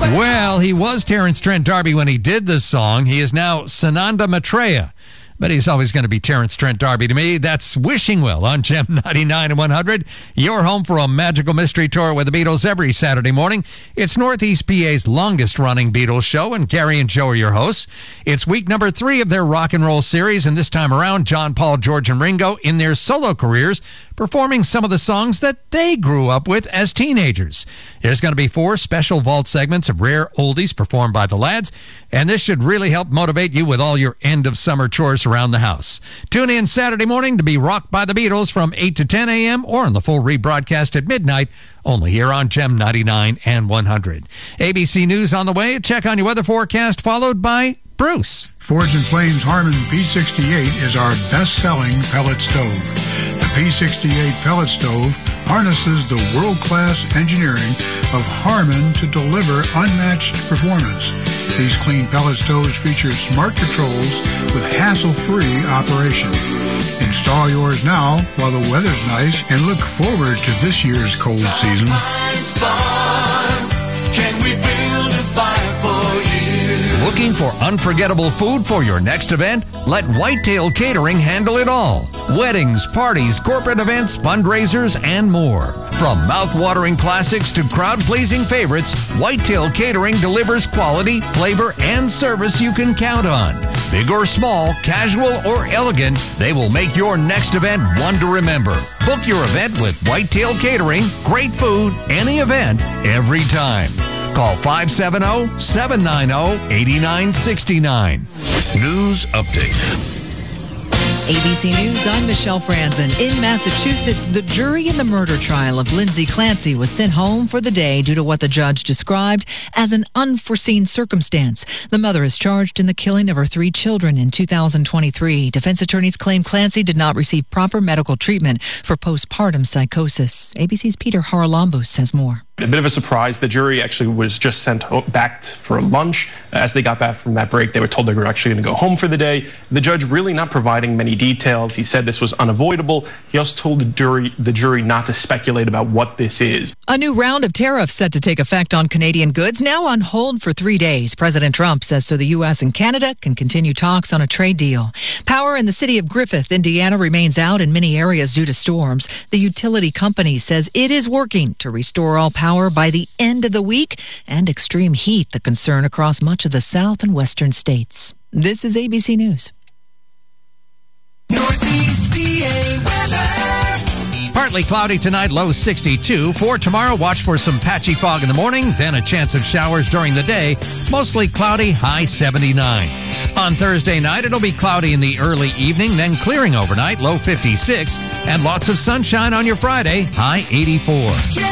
Well, he was Terrence Trent D'Arby when he did this song. He is now Sananda Maitreya. But he's always going to be Terrence Trent D'Arby to me. That's Wishing Well on Gem 99 and 100. Your home for a magical mystery tour with the Beatles every Saturday morning. It's Northeast PA's longest-running Beatles show, and Gary and Joe are your hosts. It's week number 3 of their rock and roll series, and this time around, John, Paul, George, and Ringo in their solo careers performing some of the songs that they grew up with as teenagers. There's going to be 4 special vault segments of rare oldies performed by the lads, and this should really help motivate you with all your end-of-summer chores around the house. Tune in Saturday morning to be rocked by the Beatles from 8 to 10 a.m. or on the full rebroadcast at midnight, only here on Gem 99 and 100. ABC News on the way. Check on your weather forecast, followed by Bruce. Forge & Flame's Harman P68 is our best-selling pellet stove. The P68 pellet stove harnesses the world-class engineering of Harman to deliver unmatched performance. These clean pellet stoves feature smart controls with hassle-free operation. Install yours now while the weather's nice and look forward to this year's cold season. Can we build a fire for you? Looking for unforgettable food for your next event? Let Whitetail Catering handle it all. Weddings, parties, corporate events, fundraisers, and more. From mouth-watering classics to crowd-pleasing favorites, Whitetail Catering delivers quality, flavor, and service you can count on. Big or small, casual or elegant, they will make your next event one to remember. Book your event with Whitetail Catering. Great food, any event, every time. Call 570-790-8969. News Update. ABC News, I'm Michelle Franzen. In Massachusetts, the jury in the murder trial of Lindsay Clancy was sent home for the day due to what the judge described as an unforeseen circumstance. The mother is charged in the killing of her 3 children in 2023. Defense attorneys claim Clancy did not receive proper medical treatment for postpartum psychosis. ABC's Peter Haralambous has more. A bit of a surprise. The jury actually was just sent back for lunch. As they got back from that break, they were told they were actually going to go home for the day. The judge really not providing many details. He said this was unavoidable. He also told the jury not to speculate about what this is. A new round of tariffs set to take effect on Canadian goods, now on hold for 3 days. President Trump says so the U.S. and Canada can continue talks on a trade deal. Power in the city of Griffith, Indiana, remains out in many areas due to storms. The utility company says it is working to restore all power by the end of the week, and extreme heat the concern across much of the south and western states. This is ABC News. Northeast PA weather. Partly cloudy tonight, low 62. For tomorrow, watch for some patchy fog in the morning, then a chance of showers during the day. Mostly cloudy, high 79. On Thursday night, it'll be cloudy in the early evening, then clearing overnight, low 56. And lots of sunshine on your Friday, high 84.